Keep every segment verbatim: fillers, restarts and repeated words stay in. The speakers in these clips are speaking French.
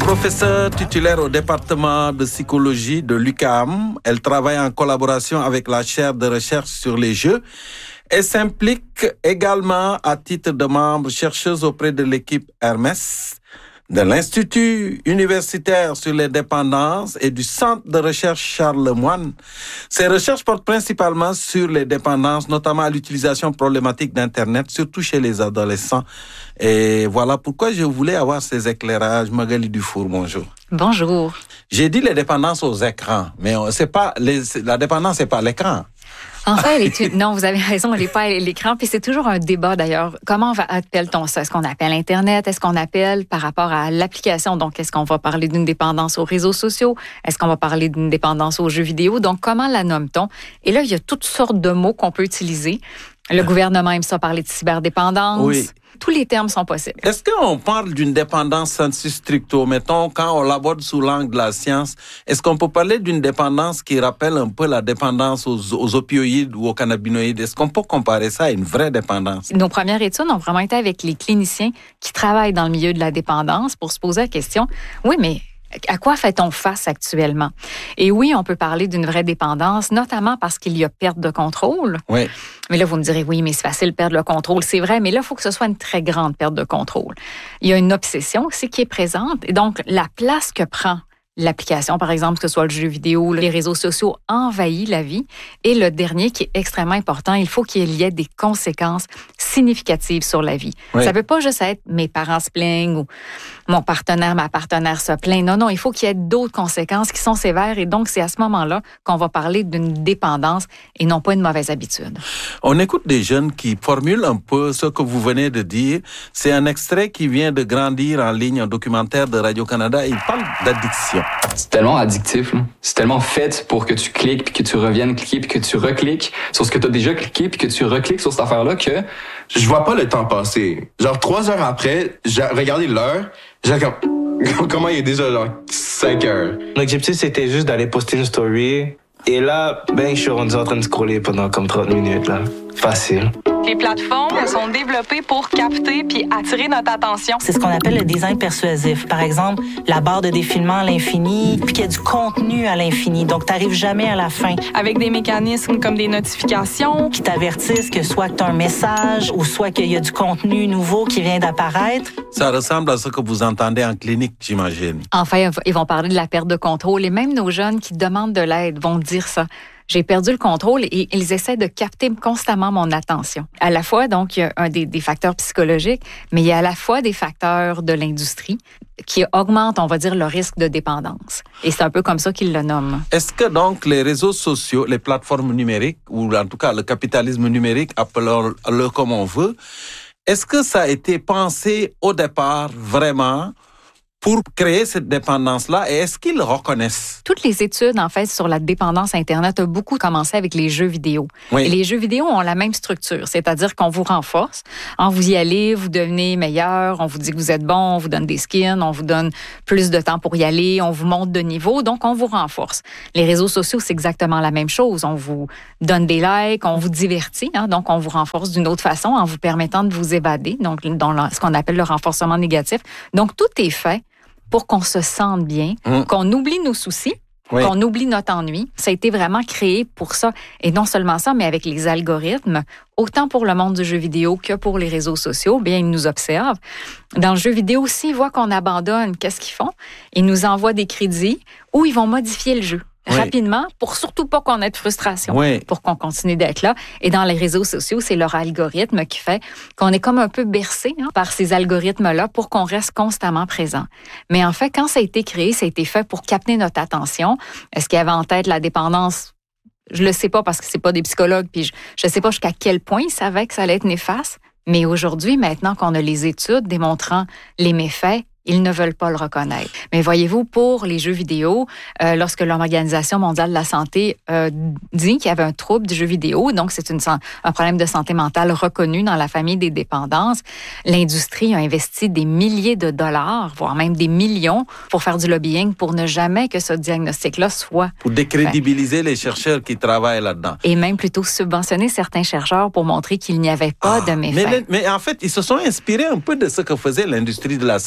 Professeure titulaire au département de psychologie de l'U Q A M, elle travaille en collaboration avec la chaire de recherche sur les jeux et s'implique également à titre de membre chercheuse auprès de l'équipe Hermès, de l'Institut universitaire sur les dépendances et du Centre de recherche Charles Lemoine. Ces recherches portent principalement sur les dépendances, notamment à l'utilisation problématique d'Internet, surtout chez les adolescents. Et voilà pourquoi je voulais avoir ces éclairages. Magali Dufour, bonjour. Bonjour. J'ai dit les dépendances aux écrans, mais c'est pas les, la dépendance, c'est pas l'écran. En fait, elle est une... non, vous avez raison, elle n'est pas à l'écran. Puis c'est toujours un débat d'ailleurs. Comment appelle-t-on ça? Est-ce qu'on appelle Internet? Est-ce qu'on appelle par rapport à l'application? Donc, est-ce qu'on va parler d'une dépendance aux réseaux sociaux? Est-ce qu'on va parler d'une dépendance aux jeux vidéo? Donc, comment la nomme-t-on? Et là, il y a toutes sortes de mots qu'on peut utiliser. Le gouvernement aime ça parler de cyberdépendance. Oui. Tous les termes sont possibles. Est-ce qu'on parle d'une dépendance sensu stricto? Mettons, quand on l'aborde sous l'angle de la science, est-ce qu'on peut parler d'une dépendance qui rappelle un peu la dépendance aux, aux opioïdes ou aux cannabinoïdes? Est-ce qu'on peut comparer ça à une vraie dépendance? Nos premières études ont vraiment été avec les cliniciens qui travaillent dans le milieu de la dépendance pour se poser la question, oui, mais à quoi fait-on face actuellement? Et oui, on peut parler d'une vraie dépendance, notamment parce qu'il y a perte de contrôle. Oui. Mais là, vous me direz, oui, mais c'est facile de perdre le contrôle. C'est vrai, mais là, il faut que ce soit une très grande perte de contrôle. Il y a une obsession aussi qui est présente. Et donc, la place que prend l'application, par exemple, que ce soit le jeu vidéo, les réseaux sociaux, envahit la vie. Et le dernier, qui est extrêmement important, il faut qu'il y ait des conséquences significatives sur la vie. Oui. Ça ne peut pas juste être mes parents se plaignent ou mon partenaire, ma partenaire se plaint. Non, non, il faut qu'il y ait d'autres conséquences qui sont sévères. Et donc, c'est à ce moment-là qu'on va parler d'une dépendance et non pas une mauvaise habitude. On écoute des jeunes qui formulent un peu ce que vous venez de dire. C'est un extrait qui vient de Grandir en ligne, un documentaire de Radio-Canada. Il parle d'addiction. C'est tellement addictif, là. C'est tellement fait pour que tu cliques, puis que tu reviennes cliquer, puis que tu recliques sur ce que tu as déjà cliqué, puis que tu recliques sur cette affaire-là que... Je vois pas le temps passer. Genre, trois heures après, j'ai regardé l'heure, j'ai comme... Comment il est déjà, genre, cinq heures? L'objectif, c'était juste d'aller poster une story. Et là, ben, je suis rendu en train de scroller pendant comme trente minutes, là. Facile. Les plateformes sont développées pour capter puis attirer notre attention. C'est ce qu'on appelle le design persuasif. Par exemple, la barre de défilement à l'infini, puis qu'il y a du contenu à l'infini. Donc, tu n'arrives jamais à la fin. Avec des mécanismes comme des notifications. Qui t'avertissent que soit que tu as un message ou soit qu'il y a du contenu nouveau qui vient d'apparaître. Ça ressemble à ce que vous entendez en clinique, j'imagine. Enfin, ils vont parler de la perte de contrôle. Et même nos jeunes qui demandent de l'aide vont dire ça. J'ai perdu le contrôle et ils essaient de capter constamment mon attention. À la fois, donc, il y a un des, des facteurs psychologiques, mais il y a à la fois des facteurs de l'industrie qui augmentent, on va dire, le risque de dépendance. Et c'est un peu comme ça qu'ils le nomment. Est-ce que donc les réseaux sociaux, les plateformes numériques, ou en tout cas le capitalisme numérique, appelons-le comme on veut, est-ce que ça a été pensé au départ vraiment pour créer cette dépendance-là, et est-ce qu'ils le reconnaissent? Toutes les études, en fait, sur la dépendance Internet ont beaucoup commencé avec les jeux vidéo. Oui. Et les jeux vidéo ont la même structure, c'est-à-dire qu'on vous renforce. En vous y allez, vous devenez meilleur, on vous dit que vous êtes bon, on vous donne des skins, on vous donne plus de temps pour y aller, on vous monte de niveau, donc on vous renforce. Les réseaux sociaux, c'est exactement la même chose. On vous donne des likes, on vous divertit, hein, donc on vous renforce d'une autre façon en vous permettant de vous évader, donc dans ce qu'on appelle le renforcement négatif. Donc, tout est fait pour qu'on se sente bien, mmh. qu'on oublie nos soucis, oui. qu'on oublie notre ennui. Ça a été vraiment créé pour ça. Et non seulement ça, mais avec les algorithmes, autant pour le monde du jeu vidéo que pour les réseaux sociaux, bien, ils nous observent. Dans le jeu vidéo, s'ils voient qu'on abandonne, qu'est-ce qu'ils font? Ils nous envoient des crédits ou ils vont modifier le jeu. Oui. Rapidement, pour surtout pas qu'on ait de frustration, oui. pour qu'on continue d'être là. Et dans les réseaux sociaux, c'est leur algorithme qui fait qu'on est comme un peu bercé hein, par ces algorithmes-là pour qu'on reste constamment présent. Mais en fait, quand ça a été créé, ça a été fait pour capter notre attention. Est-ce qu'il y avait en tête la dépendance? Je le sais pas parce que c'est pas des psychologues, puis je, je sais pas jusqu'à quel point ils savaient que ça allait être néfaste. Mais aujourd'hui, maintenant qu'on a les études démontrant les méfaits, ils ne veulent pas le reconnaître. Mais voyez-vous, pour les jeux vidéo, euh, lorsque l'Organisation mondiale de la santé euh, dit qu'il y avait un trouble du jeu vidéo, donc c'est une, un problème de santé mentale reconnu dans la famille des dépendances, l'industrie a investi des milliers de dollars, voire même des millions, pour faire du lobbying, pour ne jamais que ce diagnostic-là soit... Pour décrédibiliser fait. les chercheurs qui travaillent là-dedans. Et même plutôt subventionner certains chercheurs pour montrer qu'il n'y avait pas ah, de méfaits. Mais, mais en fait, ils se sont inspirés un peu de ce que faisait l'industrie de la, de, du tabac.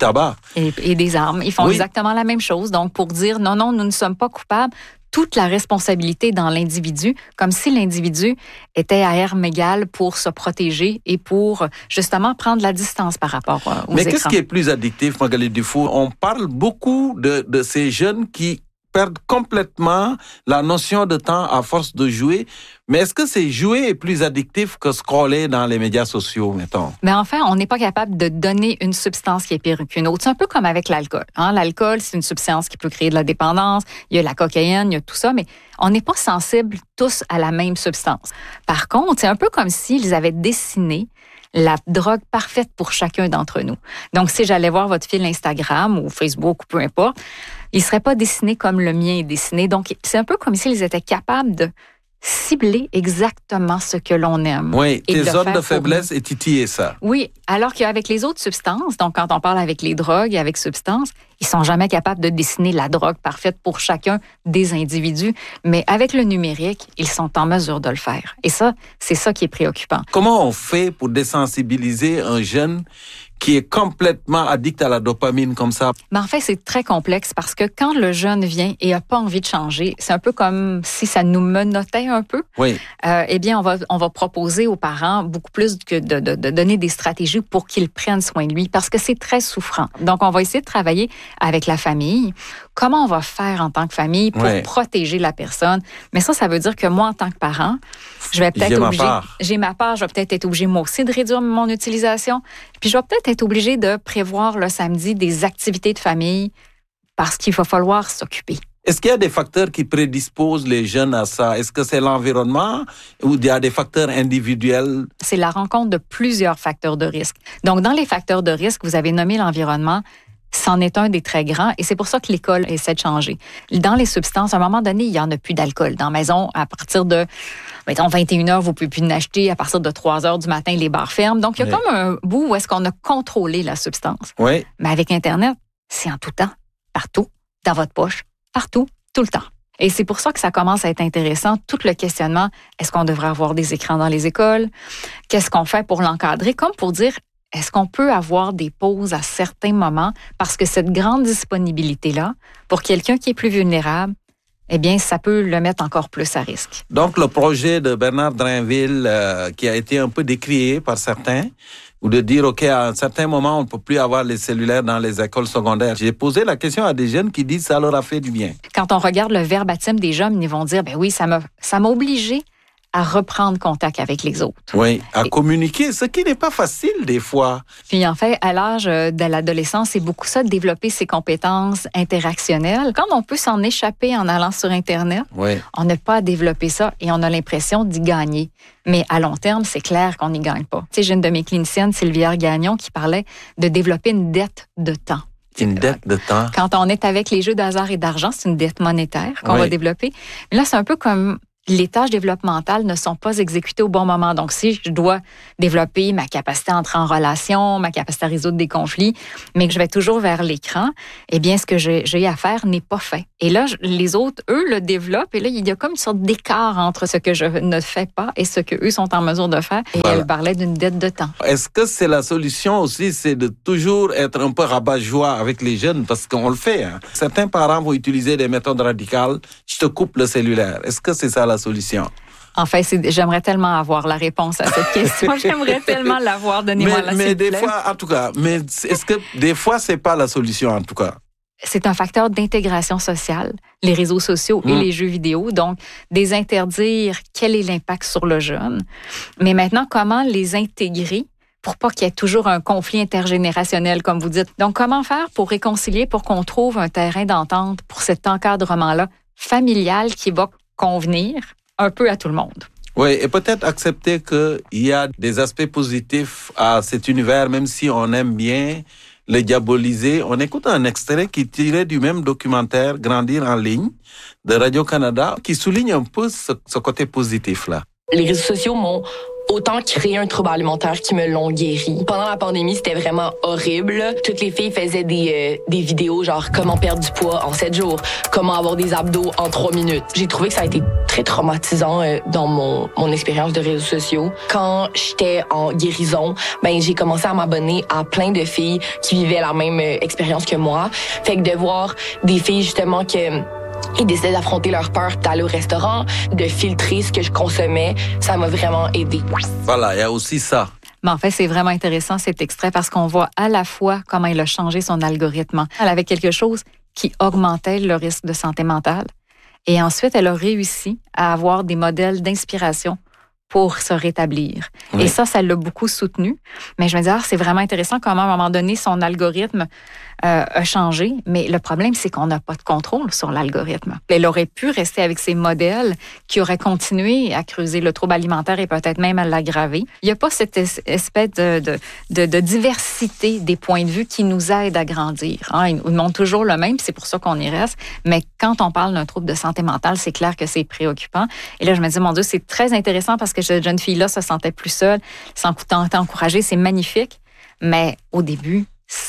tabac. Et, et des armes. Ils font oui. exactement la même chose. Donc, pour dire non, non, nous ne sommes pas coupables, toute la responsabilité dans l'individu, comme si l'individu était à armes égales pour se protéger et pour, justement, prendre la distance par rapport aux écrans. Mais qu'est-ce qui est plus addictif, Magali Dufour? On parle beaucoup de, de ces jeunes qui perdent complètement la notion de temps à force de jouer. Mais est-ce que c'est jouer est plus addictif que scroller dans les médias sociaux, mettons? Mais enfin, on n'est pas capable de donner une substance qui est pire qu'une autre. C'est un peu comme avec l'alcool. Hein? L'alcool, c'est une substance qui peut créer de la dépendance. Il y a la cocaïne, il y a tout ça, mais on n'est pas sensibles tous à la même substance. Par contre, c'est un peu comme s'ils avaient dessiné la drogue parfaite pour chacun d'entre nous. Donc, si j'allais voir votre fil Instagram ou Facebook ou peu importe, il ne serait pas dessiné comme le mien est dessiné. Donc, c'est un peu comme s'ils étaient capables de cibler exactement ce que l'on aime. Oui, tes zones de faiblesse et titiller ça. Oui, alors qu'avec les autres substances, donc quand on parle avec les drogues et avec substances, ils sont jamais capables de dessiner la drogue parfaite pour chacun des individus, mais avec le numérique, ils sont en mesure de le faire. Et ça, c'est ça qui est préoccupant. Comment on fait pour désensibiliser un jeune qui est complètement addict à la dopamine comme ça? Mais en fait, c'est très complexe parce que quand le jeune vient et n'a pas envie de changer, c'est un peu comme si ça nous menottait un peu. Oui. Euh, eh bien, on va, on va proposer aux parents beaucoup plus que de, de, de donner des stratégies pour qu'ils prennent soin de lui parce que c'est très souffrant. Donc, on va essayer de travailler avec la famille. Comment on va faire en tant que famille pour oui. protéger la personne? Mais ça, ça veut dire que moi, en tant que parent, je vais peut-être j'ai obligé, ma part. j'ai ma part, je vais peut-être être obligée moi aussi de réduire mon utilisation. Puis je vais peut-être être obligée de prévoir le samedi des activités de famille parce qu'il va falloir s'occuper. Est-ce qu'il y a des facteurs qui prédisposent les jeunes à ça? Est-ce que c'est l'environnement ou il y a des facteurs individuels? C'est la rencontre de plusieurs facteurs de risque. Donc, dans les facteurs de risque, vous avez nommé l'environnement. C'en est un des très grands et c'est pour ça que l'école essaie de changer. Dans les substances, à un moment donné, il n'y en a plus d'alcool. Dans la maison, à partir de, mettons, vingt et une heures, vous ne pouvez plus en acheter. À partir de trois heures du matin, les bars ferment. Donc, il y a oui. comme un bout où est-ce qu'on a contrôlé la substance. Oui. Mais avec Internet, c'est en tout temps, partout, dans votre poche, partout, tout le temps. Et c'est pour ça que ça commence à être intéressant, tout le questionnement. Est-ce qu'on devrait avoir des écrans dans les écoles? Qu'est-ce qu'on fait pour l'encadrer? Comme pour dire, est-ce qu'on peut avoir des pauses à certains moments? Parce que cette grande disponibilité-là, pour quelqu'un qui est plus vulnérable, eh bien, ça peut le mettre encore plus à risque. Donc, le projet de Bernard Drinville, euh, qui a été un peu décrié par certains, ou de dire, OK, à un certain moment, on ne peut plus avoir les cellulaires dans les écoles secondaires. J'ai posé la question à des jeunes qui disent que ça leur a fait du bien. Quand on regarde le verbatim des jeunes, ils vont dire, ben oui, ça m'a, ça m'a obligé à reprendre contact avec les autres. Oui, à Et, communiquer, ce qui n'est pas facile des fois. Puis en fait, à l'âge de l'adolescence, c'est beaucoup ça, de développer ses compétences interactionnelles. Quand on peut s'en échapper en allant sur Internet, oui. on n'a pas à développer ça et on a l'impression d'y gagner. Mais à long terme, c'est clair qu'on n'y gagne pas. Tu sais, j'ai une de mes cliniciennes, Sylvia Gagnon, qui parlait de développer une dette de temps. Une dette de temps. Quand on est avec les jeux d'hasard et d'argent, c'est une dette monétaire qu'on oui. va développer. Mais là, c'est un peu comme les tâches développementales ne sont pas exécutées au bon moment. Donc, si je dois développer ma capacité à entrer en relation, ma capacité à résoudre des conflits, mais que je vais toujours vers l'écran, eh bien, ce que j'ai, j'ai à faire n'est pas fait. Et là, je, les autres, eux, le développent. Et là, il y a comme une sorte d'écart entre ce que je ne fais pas et ce qu'eux sont en mesure de faire. Et voilà. Elle parlait d'une dette de temps. Est-ce que c'est la solution aussi, c'est de toujours être un peu rabat-joie avec les jeunes? Parce qu'on le fait. Hein. Certains parents vont utiliser des méthodes radicales. Je te coupe le cellulaire. Est-ce que c'est ça la solution? En fait, c'est, j'aimerais tellement avoir la réponse à cette question. J'aimerais tellement l'avoir. Donnez-moi la Mais des plaît. fois, en tout cas, mais est-ce que des fois, c'est pas la solution, en tout cas? C'est un facteur d'intégration sociale, les réseaux sociaux mmh. et les jeux vidéo. Donc, désinterdire quel est l'impact sur le jeune. Mais maintenant, comment les intégrer pour pas qu'il y ait toujours un conflit intergénérationnel, comme vous dites. Donc, comment faire pour réconcilier, pour qu'on trouve un terrain d'entente pour cet encadrement-là familial qui va convenir un peu à tout le monde. Oui, et peut-être accepter qu'il y a des aspects positifs à cet univers, même si on aime bien le diaboliser. On écoute un extrait qui tirait du même documentaire « Grandir en ligne » de Radio-Canada, qui souligne un peu ce, ce côté positif-là. Les réseaux sociaux m'ont autant créé un trouble alimentaire qu'ils me l'ont guéri. Pendant la pandémie, c'était vraiment horrible. Toutes les filles faisaient des, euh, des vidéos genre comment perdre du poids en sept jours, comment avoir des abdos en trois minutes. J'ai trouvé que ça a été très traumatisant euh, dans mon, mon expérience de réseaux sociaux. Quand j'étais en guérison, ben j'ai commencé à m'abonner à plein de filles qui vivaient la même euh, expérience que moi. Fait que de voir des filles justement que ils décidaient d'affronter leur peur, d'aller au restaurant, de filtrer ce que je consommais. Ça m'a vraiment aidé. Voilà, il y a aussi ça. Mais en fait, c'est vraiment intéressant cet extrait parce qu'on voit à la fois comment il a changé son algorithme. Elle avait quelque chose qui augmentait le risque de santé mentale. Et ensuite, elle a réussi à avoir des modèles d'inspiration pour se rétablir. Oui. Et ça, ça l'a beaucoup soutenu. Mais je me dis, ah, c'est vraiment intéressant comment, à un moment donné, son algorithme euh, a changé. Mais le problème, c'est qu'on n'a pas de contrôle sur l'algorithme. Elle aurait pu rester avec ces modèles qui auraient continué à creuser le trouble alimentaire et peut-être même à l'aggraver. Il n'y a pas cette espèce de, de, de, de diversité des points de vue qui nous aide à grandir. Hein? Ils nous montrent toujours le même, c'est pour ça qu'on y reste. Mais quand on parle d'un trouble de santé mentale, c'est clair que c'est préoccupant. Et là, je me dis, mon Dieu, c'est très intéressant parce que cette jeune fille-là se sentait plus seule, s'en encouragée, c'est magnifique. Mais au début,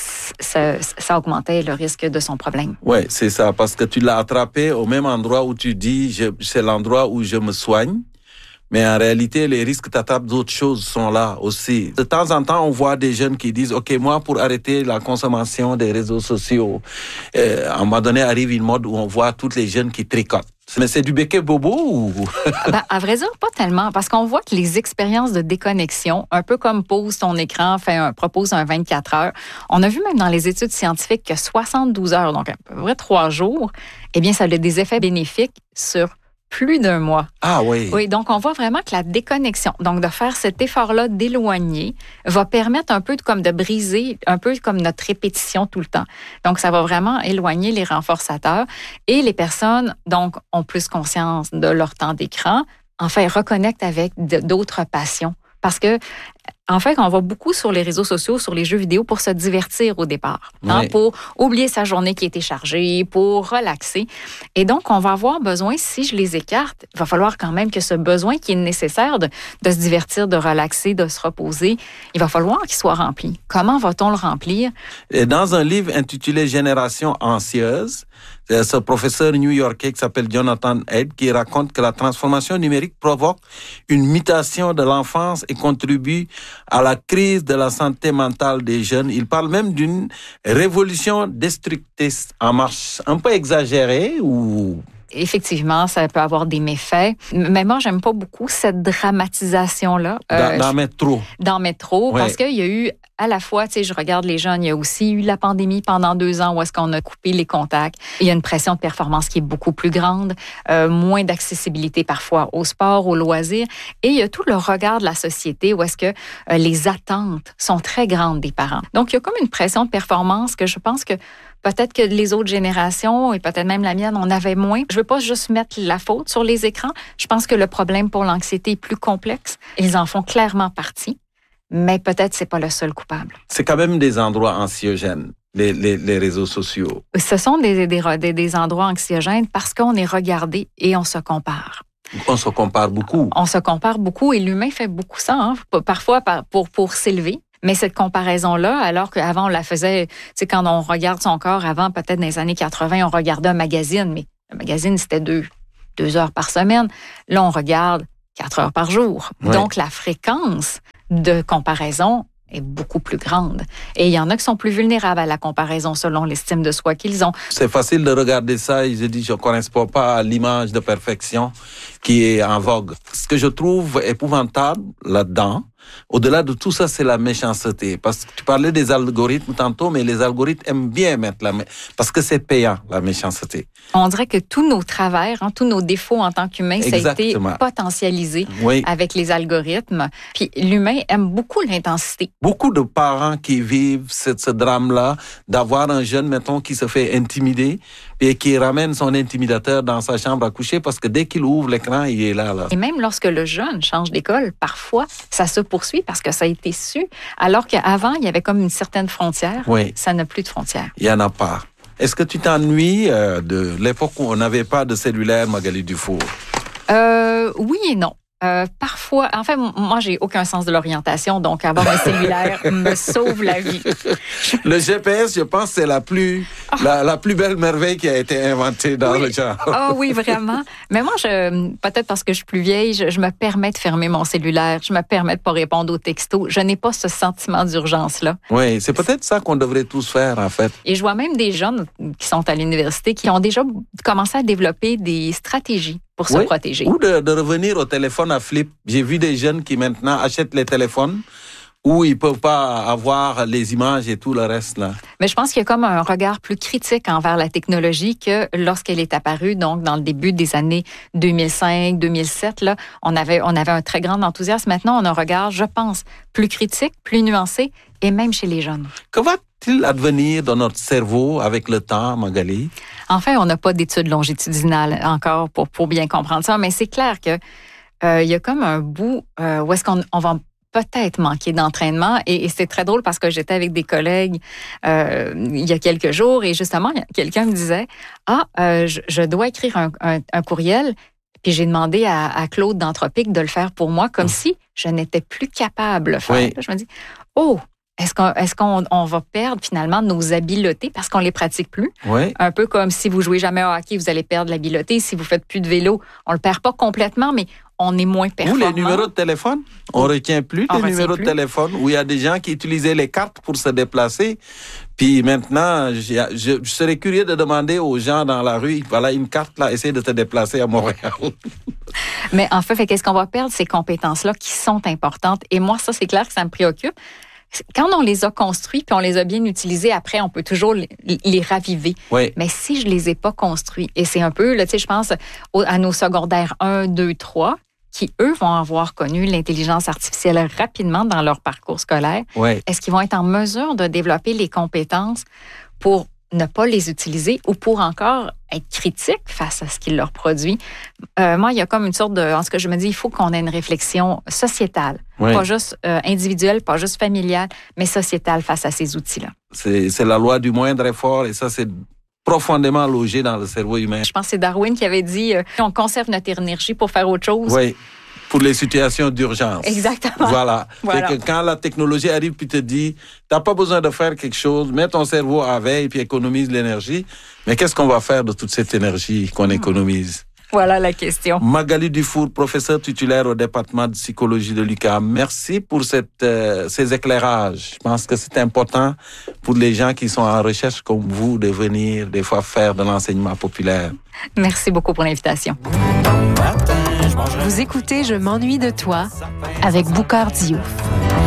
ça, ça augmentait le risque de son problème. Oui, c'est ça, parce que tu l'as attrapé au même endroit où tu dis, je, c'est l'endroit où je me soigne. Mais en réalité, les risques t'attrapent d'autres choses sont là aussi. De temps en temps, on voit des jeunes qui disent, OK, moi, pour arrêter la consommation des réseaux sociaux, euh, à un moment donné, arrive une mode où on voit toutes les jeunes qui tricotent. Mais c'est du béquet bobo ou... ben, à vrai dire, pas tellement, parce qu'on voit que les expériences de déconnexion, un peu comme pose ton écran, fait un, propose un vingt-quatre heures, on a vu même dans les études scientifiques que soixante-douze heures, donc à peu près trois jours, eh bien, ça a des effets bénéfiques sur plus d'un mois. Ah oui. Oui, donc on voit vraiment que la déconnexion, donc de faire cet effort-là d'éloigner, va permettre un peu de, comme de briser, un peu comme notre répétition tout le temps. Donc ça va vraiment éloigner les renforçateurs et les personnes, donc, ont plus conscience de leur temps d'écran, en fait, reconnectent avec d'autres passions. Parce que, en fait, on va beaucoup sur les réseaux sociaux, sur les jeux vidéo pour se divertir au départ, hein, oui. Pour oublier sa journée qui était chargée, pour relaxer. Et donc, on va avoir besoin, si je les écarte, il va falloir quand même que ce besoin qui est nécessaire de, de se divertir, de relaxer, de se reposer, il va falloir qu'il soit rempli. Comment va-t-on le remplir? Et dans un livre intitulé « Génération anxieuse », ce professeur new-yorkais qui s'appelle Jonathan Haidt qui raconte que la transformation numérique provoque une mutation de l'enfance et contribue à la crise de la santé mentale des jeunes. Il parle même d'une révolution destructrice en marche. Un peu exagérée ou... Effectivement, ça peut avoir des méfaits. Mais moi, j'aime pas beaucoup cette dramatisation-là. Dans, euh, dans Métro. Dans Métro, ouais. Parce qu'il y a eu, à la fois, tu sais, je regarde les jeunes, il y a aussi eu la pandémie pendant deux ans où est-ce qu'on a coupé les contacts. Il y a une pression de performance qui est beaucoup plus grande, euh, moins d'accessibilité parfois au sport, aux loisirs. Et il y a tout le regard de la société où est-ce que euh, les attentes sont très grandes des parents. Donc, il y a comme une pression de performance que je pense que peut-être que les autres générations, et peut-être même la mienne, on avait moins. Je ne veux pas juste mettre la faute sur les écrans. Je pense que le problème pour l'anxiété est plus complexe. Ils en font clairement partie, mais peut-être que ce n'est pas le seul coupable. C'est quand même des endroits anxiogènes, les, les, les réseaux sociaux. Ce sont des, des, des, des endroits anxiogènes parce qu'on est regardé et on se compare. On se compare beaucoup. On se compare beaucoup et l'humain fait beaucoup ça, hein, parfois pour, pour s'élever. Mais cette comparaison-là, alors qu'avant, on la faisait, tu sais, quand on regarde son corps, avant, peut-être dans les années quatre-vingt, on regardait un magazine, mais le magazine, c'était deux, deux heures par semaine. Là, on regarde quatre heures par jour. Ouais. Donc, la fréquence de comparaison est beaucoup plus grande. Et il y en a qui sont plus vulnérables à la comparaison selon l'estime de soi qu'ils ont. C'est facile de regarder ça et je dis, je ne correspond pas à l'image de perfection qui est en vogue. Ce que je trouve épouvantable là-dedans, au-delà de tout ça, c'est la méchanceté. Parce que tu parlais des algorithmes tantôt, mais les algorithmes aiment bien mettre la... Parce que c'est payant, la méchanceté. On dirait que tous nos travers, hein, tous nos défauts en tant qu'humain, ça a été potentialisé oui. avec les algorithmes. Puis l'humain aime beaucoup l'intensité. Beaucoup de parents qui vivent ce, ce drame-là, d'avoir un jeune, mettons, qui se fait intimider et qui ramène son intimidateur dans sa chambre à coucher parce que dès qu'il ouvre l'écran, il est là, là. Et même lorsque le jeune change d'école, parfois, ça se poursuit parce que ça a été su. Alors qu'avant, il y avait comme une certaine frontière. Oui. Ça n'a plus de frontière. Il n'y en a pas. Est-ce que tu t'ennuies euh, de l'époque où on n'avait pas de cellulaire, Magali Dufour? Euh, oui et non. Euh, parfois, en fait, moi, j'ai aucun sens de l'orientation, donc avoir un cellulaire me sauve la vie. Le G P S, je pense, c'est la plus, oh. la, la plus belle merveille qui a été inventée dans oui. le genre. Ah oui, vraiment. Mais moi, je, peut-être parce que je suis plus vieille, je, je me permets de fermer mon cellulaire, je me permets de pas répondre aux textos. Je n'ai pas ce sentiment d'urgence-là. Oui, c'est peut-être ça qu'on devrait tous faire, en fait. Et je vois même des jeunes qui sont à l'université qui ont déjà commencé à développer des stratégies pour se oui. protéger. Ou de, de revenir au téléphone à flip. J'ai vu des jeunes qui maintenant achètent les téléphones où ils ne peuvent pas avoir les images et tout le reste. Là. Mais je pense qu'il y a comme un regard plus critique envers la technologie que lorsqu'elle est apparue, donc dans le début des années deux mille cinq, deux mille sept, là, on avait, on avait un très grand enthousiasme. Maintenant, on a un regard, je pense, plus critique, plus nuancé, et même chez les jeunes. Que va-t-il advenir dans notre cerveau avec le temps, Magali? Enfin, on n'a pas d'études longitudinales encore pour, pour bien comprendre ça, mais c'est clair que euh, il y a comme un bout euh, où est-ce qu'on on va peut-être manquer d'entraînement. Et, et c'est très drôle parce que j'étais avec des collègues euh, il y a quelques jours et justement, quelqu'un me disait « Ah, euh, je, je dois écrire un, un, un courriel. » Puis j'ai demandé à, à Claude d'Anthropique de le faire pour moi comme mmh. si je n'étais plus capable de le faire. Oui. Je me dis « Oh! » Est-ce qu'on, est-ce qu'on on va perdre finalement nos habiletés parce qu'on les pratique plus? Oui. Un peu comme si vous jouez jamais au hockey, vous allez perdre l'habileté. Si vous faites plus de vélo, on le perd pas complètement, mais on est moins performant. Ou les numéros de téléphone. On ne retient plus on les numéros plus. de téléphone où il y a des gens qui utilisaient les cartes pour se déplacer. Puis maintenant, je, je, je serais curieux de demander aux gens dans la rue, voilà une carte là, essaye de te déplacer à Montréal. Mais en fait, fait qu'est-ce qu'on va perdre? Ces compétences-là qui sont importantes. Et moi, ça, c'est clair que ça me préoccupe. Quand on les a construits puis on les a bien utilisés, après, on peut toujours les, les raviver. Oui. Mais si je les ai pas construits, et c'est un peu, là, tu sais, je pense au, à nos secondaires un, deux, trois, qui, eux, vont avoir connu l'intelligence artificielle rapidement dans leur parcours scolaire. Oui. Est-ce qu'ils vont être en mesure de développer les compétences pour ne pas les utiliser ou pour encore être critiques face à ce qu'ils leur produit? Euh, moi, il y a comme une sorte de... En ce que je me dis, il faut qu'on ait une réflexion sociétale. Oui. Pas juste euh, individuelle, pas juste familiale, mais sociétale face à ces outils-là. C'est, c'est la loi du moindre effort et ça, c'est profondément logé dans le cerveau humain. Je pense que c'est Darwin qui avait dit euh, on conserve notre énergie pour faire autre chose. Oui. Pour les situations d'urgence. Exactement. Voilà. voilà. C'est que quand la technologie arrive puis te dit, t'as pas besoin de faire quelque chose, mets ton cerveau à veille puis économise l'énergie. Mais qu'est-ce qu'on va faire de toute cette énergie qu'on économise? Voilà la question. Magali Dufour, professeure titulaire au département de psychologie de l'U Q A M. Merci pour cette, euh, ces éclairages. Je pense que c'est important pour les gens qui sont en recherche comme vous de venir des fois faire de l'enseignement populaire. Merci beaucoup pour l'invitation. Vous écoutez Je m'ennuie de toi avec Boucard Diouf.